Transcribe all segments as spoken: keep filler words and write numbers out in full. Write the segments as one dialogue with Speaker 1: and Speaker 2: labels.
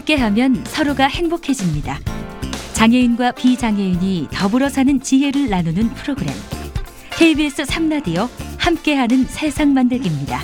Speaker 1: 함께하면 서로가 행복해집니다. 장애인과 비장애인이 더불어 사는 지혜를 나누는 프로그램. 케이비에스 삼 라디오 함께하는 세상 만들기입니다.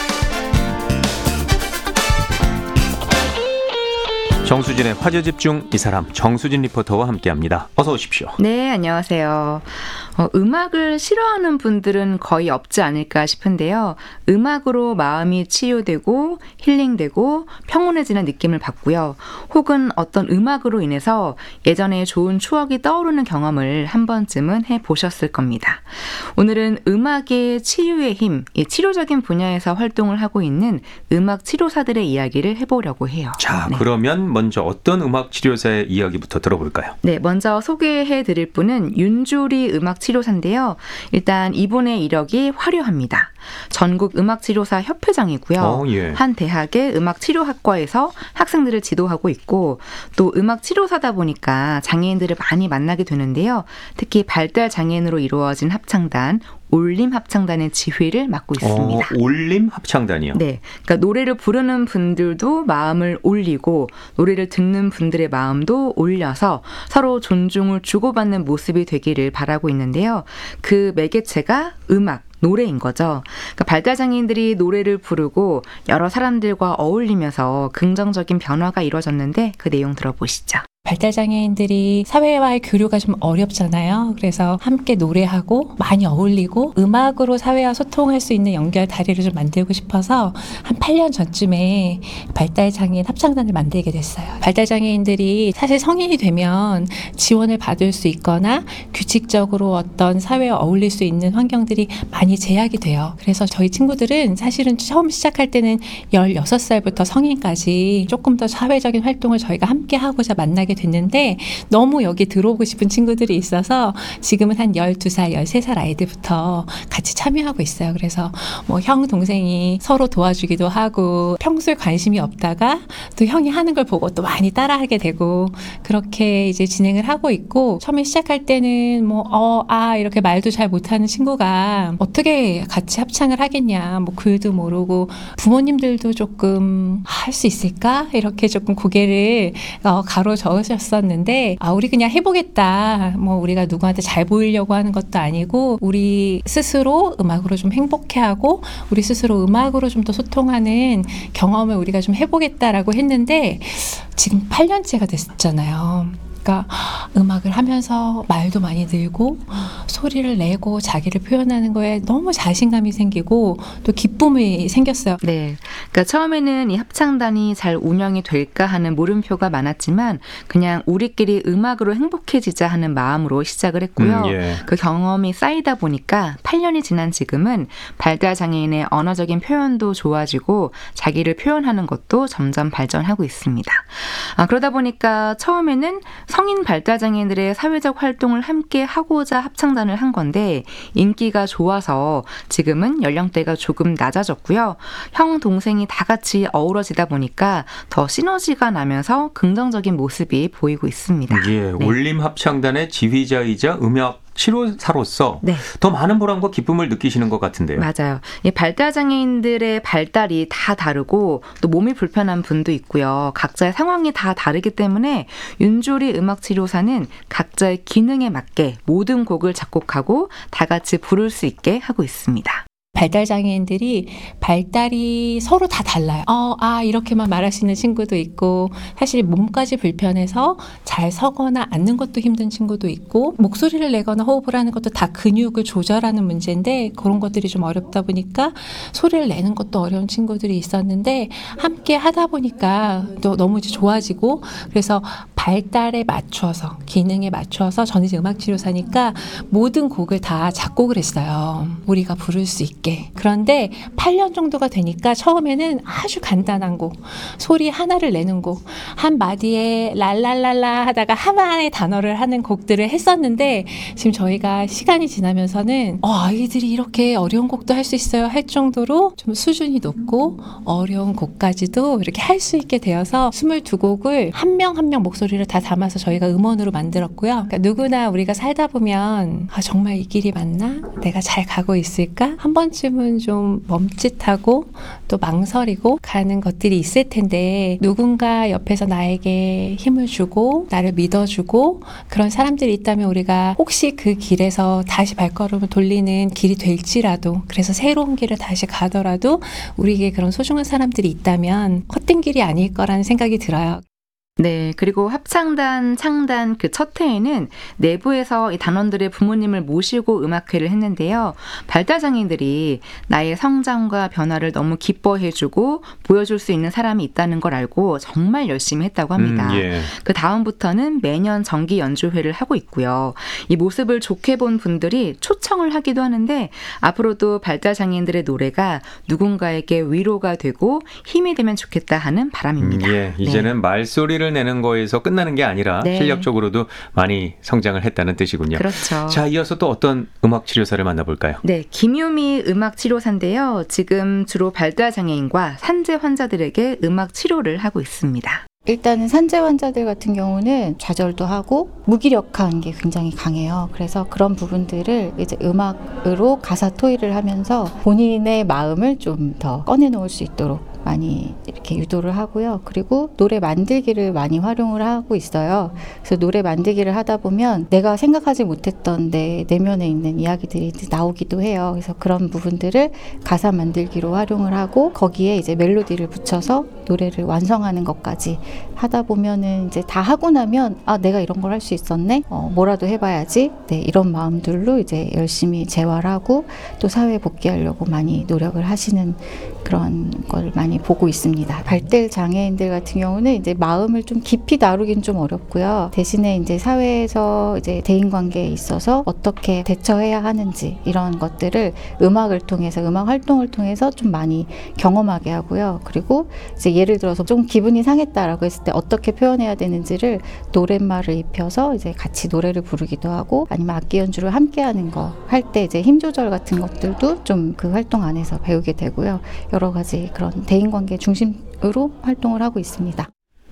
Speaker 2: 정수진의 화제집중, 이 사람 정수진 리포터와 함께합니다. 어서 오십시오.
Speaker 3: 네, 안녕하세요. 어, 음악을 싫어하는 분들은 거의 없지 않을까 싶은데요. 음악으로 마음이 치유되고 힐링되고 평온해지는 느낌을 받고요. 혹은 어떤 음악으로 인해서 예전에 좋은 추억이 떠오르는 경험을 한 번쯤은 해보셨을 겁니다. 오늘은 음악의 치유의 힘, 이 치료적인 분야에서 활동을 하고 있는 음악 치료사들의 이야기를 해보려고 해요.
Speaker 2: 자,
Speaker 3: 네.
Speaker 2: 그러면 먼저 어떤 음악 치료사의 이야기부터 들어볼까요?
Speaker 3: 네, 먼저 소개해드릴 분은 윤주리 음악 치료사인데요. 일단 이분의 이력이 화려합니다. 전국 음악치료사 협회장이고요.
Speaker 2: 어, 예.
Speaker 3: 한 대학의 음악치료학과에서 학생들을 지도하고 있고 또 음악치료사다 보니까 장애인들을 많이 만나게 되는데요. 특히 발달장애인으로 이루어진 합창단 올림 합창단의 지휘를 맡고 있습니다.
Speaker 2: 어, 올림 합창단이요?
Speaker 3: 네, 그러니까 노래를 부르는 분들도 마음을 올리고 노래를 듣는 분들의 마음도 올려서 서로 존중을 주고받는 모습이 되기를 바라고 있는데요. 그 매개체가 음악, 노래인 거죠. 그러니까 발달장애인들이 노래를 부르고 여러 사람들과 어울리면서 긍정적인 변화가 이루어졌는데 그 내용 들어보시죠.
Speaker 4: 발달장애인들이 사회와의 교류가 좀 어렵잖아요. 그래서 함께 노래하고 많이 어울리고 음악으로 사회와 소통할 수 있는 연결 다리를 좀 만들고 싶어서 한 팔 년 전쯤에 발달장애인 합창단을 만들게 됐어요. 발달장애인들이 사실 성인이 되면 지원을 받을 수 있거나 규칙적으로 어떤 사회에 어울릴 수 있는 환경들이 많이 제약이 돼요. 그래서 저희 친구들은 사실은 처음 시작할 때는 열여섯 살부터 성인까지 조금 더 사회적인 활동을 저희가 함께 하고자 만나게 됐는데 너무 여기 들어오고 싶은 친구들이 있어서 지금은 한 열두 살, 열세 살 아이들부터 같이 참여하고 있어요. 그래서 뭐 형, 동생이 서로 도와주기도 하고 평소에 관심이 없다가 또 형이 하는 걸 보고 또 많이 따라하게 되고 그렇게 이제 진행을 하고 있고 처음에 시작할 때는 뭐 어, 아 이렇게 말도 잘 못하는 친구가 어떻게 같이 합창을 하겠냐 뭐 글도 모르고 부모님들도 조금 할 수 있을까? 이렇게 조금 고개를 어, 가로 저으셨었는데 아 우리 그냥 해보겠다. 뭐 우리가 누구한테 잘 보이려고 하는 것도 아니고 우리 스스로 음악으로 좀 행복해하고 우리 스스로 음악으로 좀 더 소통하는 경험을 우리가 좀 해보겠다라고 했는데 지금 팔 년째가 됐잖아요. 그러니까 음악을 하면서 말도 많이 늘고 소리를 내고 자기를 표현하는 거에 너무 자신감이 생기고 또 기쁨이 생겼어요.
Speaker 3: 네, 그러니까 처음에는 이 합창단이 잘 운영이 될까 하는 물음표가 많았지만 그냥 우리끼리 음악으로 행복해지자 하는 마음으로 시작을 했고요.
Speaker 2: 음, 예.
Speaker 3: 그 경험이 쌓이다 보니까 팔 년이 지난 지금은 발달장애인의 언어적인 표현도 좋아지고 자기를 표현하는 것도 점점 발전하고 있습니다. 아, 그러다 보니까 처음에는 성인 발달장애인들의 사회적 활동을 함께 하고자 합창단을 한 건데 인기가 좋아서 지금은 연령대가 조금 낮아졌고요. 형, 동생이 다 같이 어우러지다 보니까 더 시너지가 나면서 긍정적인 모습이 보이고 있습니다.
Speaker 2: 예,
Speaker 3: 네.
Speaker 2: 올림 합창단의 지휘자이자 음악 치료사로서
Speaker 3: 네.
Speaker 2: 더 많은 보람과 기쁨을 느끼시는 것 같은데요.
Speaker 3: 맞아요. 이 발달장애인들의 발달이 다 다르고 또 몸이 불편한 분도 있고요. 각자의 상황이 다 다르기 때문에 윤조리 음악치료사는 각자의 기능에 맞게 모든 곡을 작곡하고 다 같이 부를 수 있게 하고 있습니다.
Speaker 4: 발달장애인들이 발달이 서로 다 달라요. 어, 아 이렇게만 말할 수 있는 친구도 있고 사실 몸까지 불편해서 잘 서거나 앉는 것도 힘든 친구도 있고 목소리를 내거나 호흡을 하는 것도 다 근육을 조절하는 문제인데 그런 것들이 좀 어렵다 보니까 소리를 내는 것도 어려운 친구들이 있었는데 함께 하다 보니까 또 너무 이제 좋아지고 그래서 발달에 맞춰서 기능에 맞춰서 저는 이제 음악치료사니까 모든 곡을 다 작곡을 했어요. 우리가 부를 수 있게. 그런데 팔 년 정도가 되니까 처음에는 아주 간단한 곡, 소리 하나를 내는 곡, 한 마디에 랄랄랄라 하다가 하나의 단어를 하는 곡들을 했었는데 지금 저희가 시간이 지나면서는 어, 아이들이 이렇게 어려운 곡도 할 수 있어요 할 정도로 좀 수준이 높고 어려운 곡까지도 이렇게 할 수 있게 되어서 스물두 곡을 한 명 한 명 목소리 목소리를 다 담아서 저희가 음원으로 만들었고요. 그러니까 누구나 우리가 살다 보면 아, 정말 이 길이 맞나? 내가 잘 가고 있을까? 한 번쯤은 좀 멈칫하고 또 망설이고 가는 것들이 있을 텐데 누군가 옆에서 나에게 힘을 주고 나를 믿어주고 그런 사람들이 있다면 우리가 혹시 그 길에서 다시 발걸음을 돌리는 길이 될지라도 그래서 새로운 길을 다시 가더라도 우리에게 그런 소중한 사람들이 있다면 헛된 길이 아닐 거라는 생각이 들어요.
Speaker 3: 네, 그리고 합창단 창단 그 첫 해에는 내부에서 이 단원들의 부모님을 모시고 음악회를 했는데요. 발달장애인들이 나의 성장과 변화를 너무 기뻐해주고 보여줄 수 있는 사람이 있다는 걸 알고 정말 열심히 했다고 합니다.
Speaker 2: 음, 예.
Speaker 3: 그 다음부터는 매년 정기 연주회를 하고 있고요. 이 모습을 좋게 본 분들이 초청을 하기도 하는데 앞으로도 발달장애인들의 노래가 누군가에게 위로가 되고 힘이 되면 좋겠다 하는 바람입니다.
Speaker 2: 음, 예, 이제는
Speaker 3: 네.
Speaker 2: 말소리를 내는 거에서 끝나는 게 아니라
Speaker 3: 네.
Speaker 2: 실력적으로도 많이 성장을 했다는 뜻이군요.
Speaker 3: 그렇죠.
Speaker 2: 자, 이어서 또 어떤 음악 치료사를 만나볼까요?
Speaker 3: 네, 김유미 음악 치료사인데요. 지금 주로 발달 장애인과 산재 환자들에게 음악 치료를 하고 있습니다.
Speaker 5: 일단은 산재 환자들 같은 경우는 좌절도 하고 무기력한 게 굉장히 강해요. 그래서 그런 부분들을 이제 음악으로 가사 토의를 하면서 본인의 마음을 좀 더 꺼내놓을 수 있도록 많이 이렇게 유도를 하고요. 그리고 노래 만들기를 많이 활용을 하고 있어요. 그래서 노래 만들기를 하다 보면 내가 생각하지 못했던 내 내면에 있는 이야기들이 나오기도 해요. 그래서 그런 부분들을 가사 만들기로 활용을 하고 거기에 이제 멜로디를 붙여서 노래를 완성하는 것까지 하다 보면은 이제 다 하고 나면 아 내가 이런 걸 할 수 있었네. 어, 뭐라도 해봐야지. 네 이런 마음들로 이제 열심히 재활하고 또 사회에 복귀하려고 많이 노력을 하시는 그런 걸 많이 보고 있습니다. 발달 장애인들 같은 경우는 이제 마음을 좀 깊이 다루긴 좀 어렵고요. 대신에 이제 사회에서 이제 대인 관계에 있어서 어떻게 대처해야 하는지 이런 것들을 음악을 통해서 음악 활동을 통해서 좀 많이 경험하게 하고요. 그리고 이제 예를 들어서 좀 기분이 상했다라고 했을 때 어떻게 표현해야 되는지를 노랫말을 입혀서 이제 같이 노래를 부르기도 하고 아니면 악기 연주를 함께 하는 거 할 때 이제 힘 조절 같은 것들도 좀 그 활동 안에서 배우게 되고요. 여러 가지 그런 대인관계 중심으로 활동을 하고 있습니다.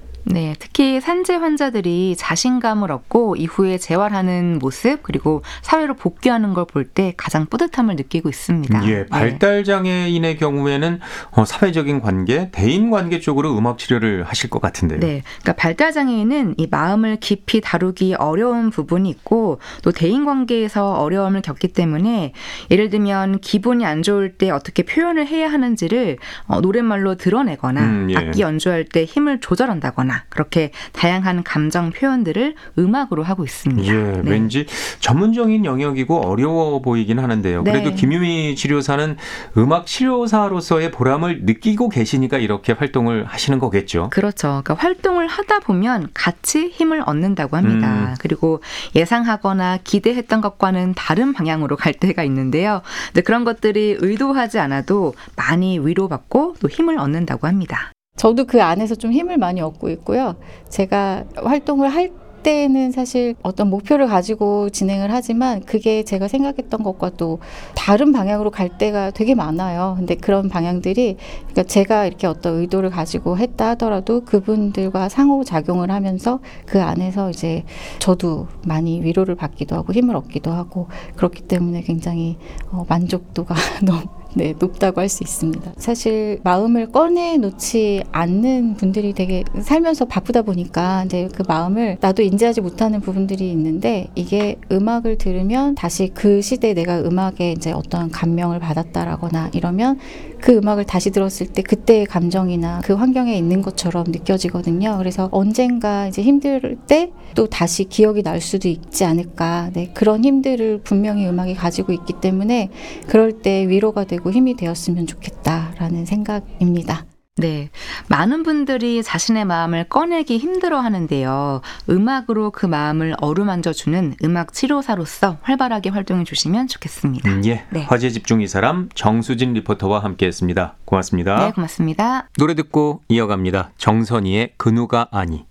Speaker 3: 네, 특히 산재 환자들이 자신감을 얻고 이후에 재활하는 모습 그리고 사회로 복귀하는 걸 볼 때 가장 뿌듯함을 느끼고 있습니다.
Speaker 2: 예, 발달 장애인의 경우에는 어, 사회적인 관계, 대인 관계 쪽으로 음악 치료를 하실 것 같은데요.
Speaker 3: 네, 그러니까 발달 장애인은 이 마음을 깊이 다루기 어려운 부분이 있고 또 대인 관계에서 어려움을 겪기 때문에 예를 들면 기분이 안 좋을 때 어떻게 표현을 해야 하는지를 어, 노랫말로 드러내거나
Speaker 2: 음, 예.
Speaker 3: 악기 연주할 때 힘을 조절한다거나 그렇게 다양한 감정 표현들을 음악으로 하고 있습니다.
Speaker 2: 예,
Speaker 3: 네.
Speaker 2: 왠지 전문적인 영역이고 어려워 보이긴 하는데요.
Speaker 3: 네.
Speaker 2: 그래도 김유미 치료사는 음악 치료사로서의 보람을 느끼고 계시니까 이렇게 활동을 하시는 거겠죠.
Speaker 3: 그렇죠. 그러니까 활동을 하다 보면 같이 힘을 얻는다고 합니다.
Speaker 2: 음.
Speaker 3: 그리고 예상하거나 기대했던 것과는 다른 방향으로 갈 때가 있는데요. 근데 그런 것들이 의도하지 않아도 많이 위로받고 또 힘을 얻는다고 합니다.
Speaker 5: 저도 그 안에서 좀 힘을 많이 얻고 있고요. 제가 활동을 할 때는 사실 어떤 목표를 가지고 진행을 하지만 그게 제가 생각했던 것과 또 다른 방향으로 갈 때가 되게 많아요. 근데 그런 방향들이 그러니까 제가 이렇게 어떤 의도를 가지고 했다 하더라도 그분들과 상호작용을 하면서 그 안에서 이제 저도 많이 위로를 받기도 하고 힘을 얻기도 하고 그렇기 때문에 굉장히 어, 만족도가 너무 네, 높다고 할 수 있습니다. 사실 마음을 꺼내놓지 않는 분들이 되게 살면서 바쁘다 보니까 이제 그 마음을 나도 인지하지 못하는 부분들이 있는데 이게 음악을 들으면 다시 그 시대에 내가 음악에 이제 어떤 감명을 받았다라거나 이러면 그 음악을 다시 들었을 때 그때의 감정이나 그 환경에 있는 것처럼 느껴지거든요. 그래서 언젠가 이제 힘들 때 또 다시 기억이 날 수도 있지 않을까. 네, 그런 힘들을 분명히 음악이 가지고 있기 때문에 그럴 때 위로가 되고 힘이 되었으면 좋겠다라는 생각입니다.
Speaker 3: 네, 많은 분들이 자신의 마음을 꺼내기 힘들어 하는데요. 음악으로 그 마음을 어루만져주는 음악 치료사로서 활발하게 활동해 주시면 좋겠습니다.
Speaker 2: 음, 예,
Speaker 3: 네.
Speaker 2: 화제 집중 이 사람 정수진 리포터와 함께했습니다. 고맙습니다.
Speaker 3: 네, 고맙습니다.
Speaker 2: 노래 듣고 이어갑니다. 정선희의 그 누가 아니.